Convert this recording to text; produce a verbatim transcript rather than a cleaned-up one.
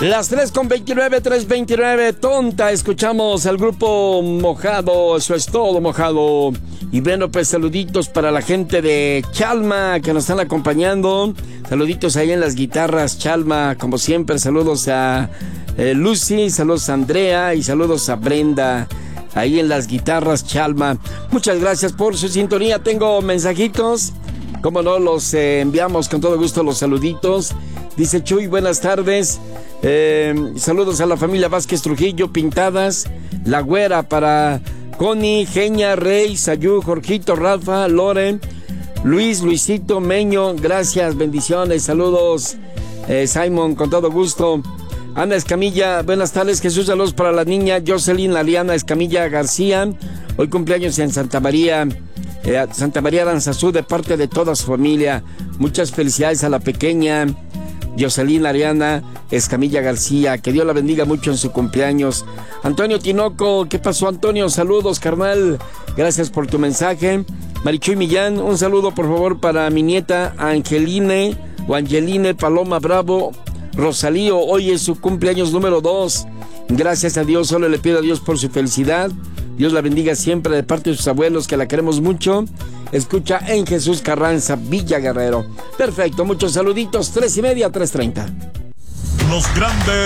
Las tres con veintinueve, tres veintinueve, tonta. Escuchamos al grupo Mojado. Eso es todo, Mojado. Y bueno, pues saluditos para la gente de Chalma que nos están acompañando. Saluditos ahí en las guitarras, Chalma. Como siempre, saludos a eh, Lucy, saludos a Andrea y saludos a Brenda. Ahí en las guitarras, Chalma. Muchas gracias por su sintonía. Tengo mensajitos. Como no, los eh, enviamos con todo gusto los saluditos. Dice Chuy, buenas tardes. Eh, saludos a la familia Vázquez Trujillo, Pintadas, La Güera, para Connie, Genia, Rey, Sayú, Jorgito, Rafa, Loren, Luis, Luisito, Meño. Gracias, bendiciones, saludos, eh, Simon, con todo gusto. Ana Escamilla, buenas tardes. Jesús, saludos para la niña Jocelyn Lariana Escamilla García. Hoy cumpleaños en Santa María, eh, Santa María Aranzazú, de parte de toda su familia. Muchas felicidades a la pequeña Jocelyn Ariana Escamilla García, que Dios la bendiga mucho en su cumpleaños. Antonio Tinoco, ¿qué pasó, Antonio? Saludos, carnal, gracias por tu mensaje. Marichuy Millán, un saludo por favor para mi nieta Angeline o Angeline Paloma Bravo Rosalío, hoy es su cumpleaños número dos. Gracias a Dios, solo le pido a Dios por su felicidad. Dios la bendiga siempre de parte de sus abuelos, que la queremos mucho. Escucha en Jesús Carranza, Villa Guerrero. Perfecto, muchos saluditos, tres y media, tres treinta. Los grandes